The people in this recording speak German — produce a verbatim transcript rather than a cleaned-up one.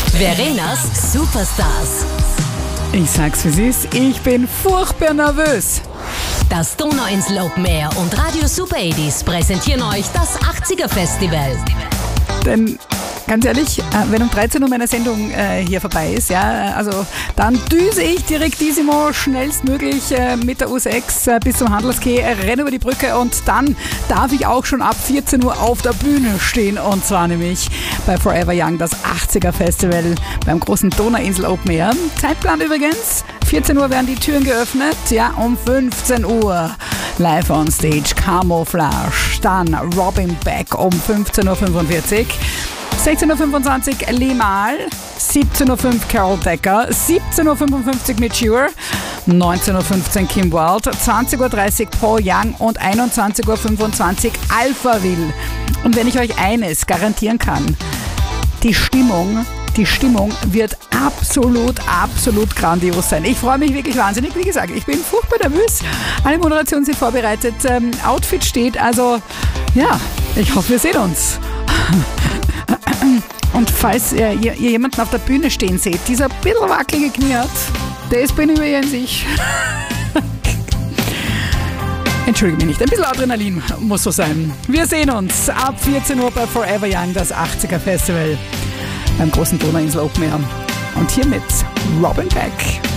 Verenas Superstars. Ich sag's wie es ist, ich bin furchtbar nervös. Das Donauinsel Open Air und Radio Super achtziger präsentieren euch das achtziger Festival. Denn ganz ehrlich, wenn um dreizehn Uhr meine Sendung äh, hier vorbei ist, ja, also dann düse ich direktissimo schnellstmöglich äh, mit der U sechs äh, bis zum Handelskeh, äh, renne über die Brücke und dann darf ich auch schon ab vierzehn Uhr auf der Bühne stehen, und zwar nämlich bei Forever Young, das achtziger Festival beim großen Donauinsel Open Air. Zeitplan übrigens, vierzehn Uhr werden die Türen geöffnet, ja, um fünfzehn Uhr live on stage Camouflage, dann Robin Beck um fünfzehn Uhr fünfundvierzig. sechzehn Uhr fünfundzwanzig Limahl, siebzehn Uhr fünf Carol Decker, siebzehn Uhr fünfundfünfzig Mitch Ure, neunzehn Uhr fünfzehn Kim Wilde, zwanzig Uhr dreißig Paul Young und einundzwanzig Uhr fünfundzwanzig Alphaville. Und wenn ich euch eines garantieren kann, die Stimmung, die Stimmung wird absolut, absolut grandios sein. Ich freue mich wirklich wahnsinnig. Wie gesagt, ich bin furchtbar nervös. Alle Moderationen sind vorbereitet. Ähm, Outfit steht, also ja, ich hoffe, wir sehen uns. Und falls ihr, ihr, ihr jemanden auf der Bühne stehen seht, dieser ein bisschen wackelige Knie hat, das bin übrigens ich. Entschuldige mich nicht, ein bisschen Adrenalin muss so sein. Wir sehen uns ab vierzehn Uhr bei Forever Young, das achtziger Festival beim großen Donauinsel Open Air. Und hiermit Robin Beck.